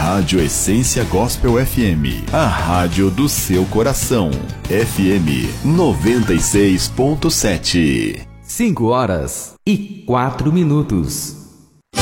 Rádio Essência Gospel FM, a rádio do seu coração. FM 96.7. 5 horas e 4 minutos.